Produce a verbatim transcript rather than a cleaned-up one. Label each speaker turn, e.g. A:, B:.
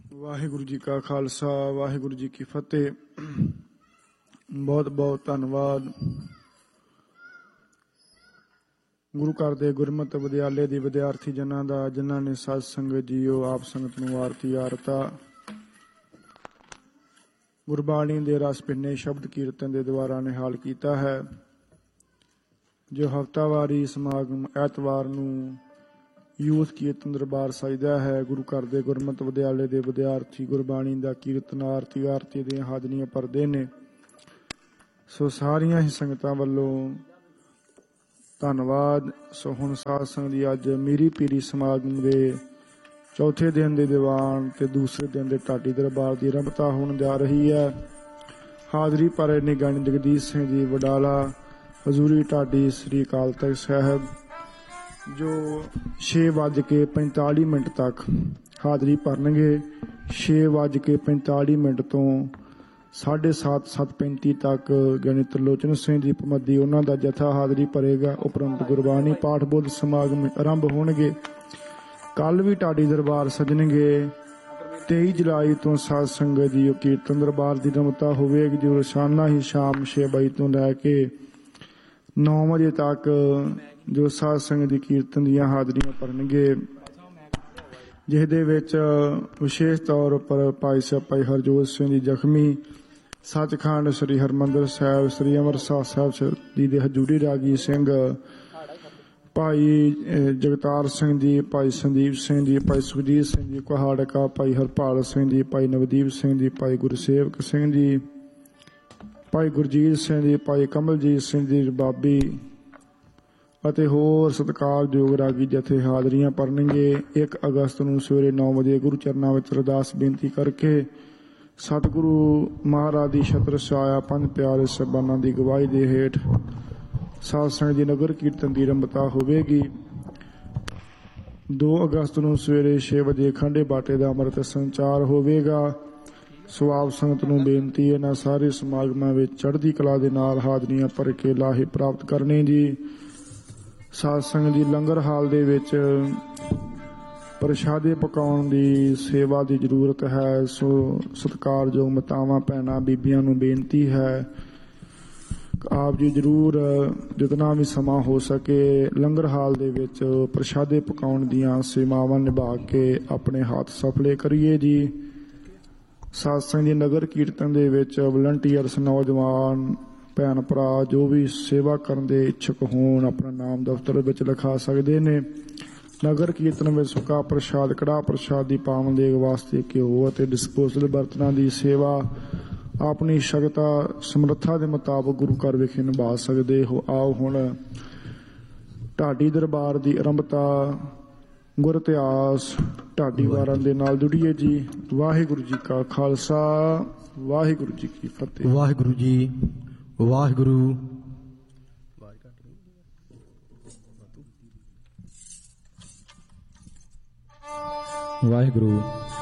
A: ਵਾਹਿਗੁਰੂ ਜੀ ਕਾ ਖਾਲਸਾ ਵਾਹਿਗੁਰੂ ਜੀ ਕੀ ਫਤਿਹ। ਬਹੁਤ ਬਹੁਤ ਧੰਨਵਾਦ ਗੁਰੂ ਘਰ ਦੇ ਗੁਰਮਤਿ ਵਿਦਿਆਲੇ ਦੀ ਵਿਦਿਆਰਥੀ ਜਨਾਂ ਦਾ, ਜਿਨ੍ਹਾਂ ਨੇ ਸਤ ਸੰਗਤ ਜੀਓ ਆਪ ਸੰਗਤ ਨੂੰ ਆਰਤੀ ਆਰਤਾ ਗੁਰਬਾਣੀ ਦੇ ਰਸ ਭਿੰਨੇ ਸ਼ਬਦ ਕੀਰਤਨ ਦੇ ਦੁਆਰਾ ਨਿਹਾਲ ਕੀਤਾ ਹੈ। ਜੋ ਹਫ਼ਤਾਵਾਰੀ ਸਮਾਗਮ ਐਤਵਾਰ ਨੂੰ ਯੂਥ ਕੀਰਤਨ ਦਰਬਾਰ ਸਜਦਾ ਹੈ, ਗੁਰੂ ਘਰ ਦੇ ਗੁਰਮਤਿ ਵਿਦਿਆਲੇ ਦੇ ਵਿਦਿਆਰਥੀ ਗੁਰਬਾਣੀ ਦਾ ਕੀਰਤਨ ਆਰਤੀ ਆਰਤੀ ਦੀਆਂ ਹਾਜ਼ਰੀਆਂ ਭਰਦੇ ਨੇ। ਸੋ ਸਾਰੀਆਂ ਹੀ ਸੰਗਤਾਂ ਵੱਲੋਂ ਧੰਨਵਾਦ। ਸੋ ਹੁਣ ਸਾਧ ਸੰਗਤ ਦੀ ਅੱਜ ਮੀਰੀ ਪੀਰੀ ਸਮਾਗਮ ਦੇ ਚੌਥੇ ਦਿਨ ਦੇ ਦੀਵਾਨ ਤੇ ਦੂਸਰੇ ਦਿਨ ਦੇ ਢਾਡੀ ਦਰਬਾਰ ਦੀ ਆਰੰਭਤਾ ਹੋਣ ਜਾ ਰਹੀ ਹੈ। ਹਾਜ਼ਰੀ ਭਰ ਰਹੇ ਨੇ ਗਿਆਨੀ ਜਗਦੀਸ਼ ਸਿੰਘ ਜੀ ਵਡਾਲਾ, ਹਜ਼ੂਰੀ ਢਾਡੀ ਸ੍ਰੀ ਅਕਾਲ ਤਖ਼ਤ ਸਾਹਿਬ, ਜੋ ਛੇ ਵੱਜ ਕੇ ਪੰਤਾਲੀ ਮਿੰਟ ਤੱਕ ਹਾਜ਼ਰੀ ਭਰਨਗੇ। ਛੇ ਵੱਜ ਕੇ ਪੰਤਾਲੀ ਮਿੰਟ ਤੋਂ ਸਾਢੇ ਸੱਤ ਸੱਤ ਪੈਂਤੀ ਤੱਕ ਗਿਆਨੀ ਤਰਲੋਚਨ ਸਿੰਘ ਜੀ ਭਮੱਦੀ ਉਹਨਾਂ ਦਾ ਜਥਾ ਹਾਜ਼ਰੀ ਭਰੇਗਾ। ਉਪਰੰਤ ਗੁਰਬਾਣੀ ਪਾਠ ਬੁੱਧ ਸਮਾਗਮ ਆਰੰਭ ਹੋਣਗੇ। ਕੱਲ ਵੀ ਢਾਡੀ ਦਰਬਾਰ ਸਜਣਗੇ। ਤੇਈ ਜੁਲਾਈ ਤੋਂ ਸਾਧ ਸੰਗਤ ਜੀ ਕੀਰਤਨ ਦਰਬਾਰ ਦੀ ਆਰੰਭਤਾ ਹੋਵੇਗੀ, ਜੋ ਰੋਜ਼ਾਨਾ ਹੀ ਸ਼ਾਮ ਛੇ ਵਜੇ ਤੋਂ ਲੈ ਕੇ ਨੌ ਵਜੇ ਤੱਕ ਜੋ ਸਾਧ ਸੰਗਤ ਦੀ ਕੀਰਤਨ ਦੀਆਂ ਹਾਜ਼ਰੀਆਂ ਭਰਨਗੇ, ਜਿਸ ਦੇ ਵਿੱਚ ਵਿਸ਼ੇਸ਼ ਤੌਰ ਉੱਪਰ ਭਾਈ ਸਾਹਿਬ ਭਾਈ ਹਰਜੋਤ ਸਿੰਘ ਜੀ ਜ਼ਖਮੀ, ਸੱਚਖੰਡ ਸ੍ਰੀ ਹਰਿਮੰਦਰ ਸਾਹਿਬ ਸ੍ਰੀ ਅੰਮ੍ਰਿਤਸਰ ਸਾਹਿਬ ਜੀ ਦੇ ਹਜ਼ੂਰੀ ਰਾਗੀ ਸਿੰਘ, ਭਾਈ ਜਗਤਾਰ ਸਿੰਘ ਜੀ, ਭਾਈ ਸੰਦੀਪ ਸਿੰਘ ਜੀ, ਭਾਈ ਸੁਖਜੀਤ ਸਿੰਘ ਜੀ ਕੁਹਾੜਕਾ, ਭਾਈ ਹਰਪਾਲ ਸਿੰਘ ਜੀ, ਭਾਈ ਨਵਦੀਪ ਸਿੰਘ ਜੀ, ਭਾਈ ਗੁਰਸੇਵਕ ਸਿੰਘ ਜੀ, ਭਾਈ ਗੁਰਜੀਤ ਸਿੰਘ ਜੀ, ਭਾਈ ਕਮਲਜੀਤ ਸਿੰਘ ਜੀ ਰਬਾਬੀ ਅਤੇ ਹੋਰ ਸਤਿਕਾਰਯੋਗ ਰਾਗੀ ਜਥੇ ਹਾਜ਼ਰੀਆਂ ਭਰਨਗੇ। ਇੱਕ ਅਗਸਤ ਨੂੰ ਸਵੇਰੇ ਨੌ ਵਜੇ ਗੁਰੂ ਚਰਨਾਂ ਵਿੱਚ ਅਰਦਾਸ ਬੇਨਤੀ ਕਰਕੇ ਸਤਿਗੁਰੂ ਮਹਾਰਾਜ ਦੀ ਛਤਰ ਛਾਇਆ ਪੰਜ ਪਿਆਰੇ ਸਾਹਿਬਾਨਾਂ ਦੀ ਗਵਾਹੀ ਦੇ ਹੇਠ ਸਾਧ ਸੰਗਤ ਦੀ ਨਗਰ ਕੀਰਤਨ ਦੀ ਆਰੰਭਤਾ ਹੋਵੇਗੀ। ਦੋ ਅਗਸਤ ਨੂੰ ਸਵੇਰੇ ਛੇ ਵਜੇ ਖੰਡੇ ਬਾਟੇ ਦਾ ਅੰਮ੍ਰਿਤ ਸੰਚਾਰ ਹੋਵੇਗਾ। ਸੋ ਆਪ ਸੰਗਤ ਨੂੰ ਬੇਨਤੀ ਹੈ, ਇਹਨਾਂ ਸਾਰੇ ਸਮਾਗਮਾਂ ਵਿੱਚ ਚੜ੍ਹਦੀ ਕਲਾ ਦੇ ਨਾਲ ਹਾਜ਼ਰੀਆਂ ਭਰ ਕੇ ਲਾਹੇ ਪ੍ਰਾਪਤ ਕਰਨੇ ਜੀ। ਸਾਧ ਸੰਗਤ ਜੀ ਲੰਗਰ ਹਾਲ ਦੇ ਵਿੱਚ ਪ੍ਰਸ਼ਾਦੇ ਪਕਾਉਣ ਦੀ ਸੇਵਾ ਦੀ ਜ਼ਰੂਰਤ ਹੈ। ਸੋ ਸਤਿਕਾਰਯੋਗ ਮਾਤਾਵਾਂ ਭੈਣਾਂ ਬੀਬੀਆਂ ਨੂੰ ਬੇਨਤੀ ਹੈ, ਆਪ ਜੀ ਜ਼ਰੂਰ ਜਿਤਨਾ ਵੀ ਸਮਾਂ ਹੋ ਸਕੇ ਲੰਗਰ ਹਾਲ ਦੇ ਵਿੱਚ ਪ੍ਰਸ਼ਾਦੇ ਪਕਾਉਣ ਦੀਆਂ ਸੇਵਾਵਾਂ ਨਿਭਾ ਕੇ ਆਪਣੇ ਹੱਥ ਸਫਲੇ ਕਰੀਏ ਜੀ। ਸਾਧ ਸੰਗਤ ਜੀ ਨਗਰ ਕੀਰਤਨ ਦੇ ਵਿੱਚ ਵਲੰਟੀਅਰਸ ਨੌਜਵਾਨ ਭੈਣ ਭਰਾ ਜੋ ਵੀ ਸੇਵਾ ਕਰਨ ਦੇ ਇੱਛੁਕ ਹੋਣ ਆਪਣਾ ਨਾਮ ਦਫ਼ਤਰ ਵਿੱਚ ਲਿਖਾ ਸਕਦੇ ਨੇ। ਨਗਰ ਕੀਰਤਨ ਵਿੱਚ ਸੁੱਕਾ ਪ੍ਰਸ਼ਾਦ, ਕੜਾਹ ਪ੍ਰਸ਼ਾਦ ਦੀ ਪਾਵਨ ਦੇਗ ਵਾਸਤੇ ਘਿਓ ਅਤੇ ਡਿਸਪੋਜ਼ਲ ਬਰਤਨਾਂ ਦੀ ਸੇਵਾ ਆਪਣੀ ਸ਼ਕਤਾ ਸਮਰੱਥਾ ਦੇ ਮੁਤਾਬਕ ਗੁਰੂ ਘਰ ਵਿਖੇ ਨਿਭਾ ਸਕਦੇ ਹੋ। ਆਓ ਹੁਣ ਢਾਡੀ ਦਰਬਾਰ ਦੀ ਆਰੰਭਤਾ ਗੁਰ ਇਤਿਹਾਸ ਢਾਡੀ ਵਾਰਾਂ ਦੇ ਨਾਲ ਜੁੜੀਏ ਜੀ। ਵਾਹਿਗੁਰੂ ਜੀ ਕਾ ਖਾਲਸਾ ਵਾਹਿਗੁਰੂ ਜੀ ਕੀ ਫਤਿਹ।
B: ਵਾਹਿਗੁਰੂ ਜੀ ਵਾਹਿਗੁਰੂ। ਵਾਹਿਗੁਰੂ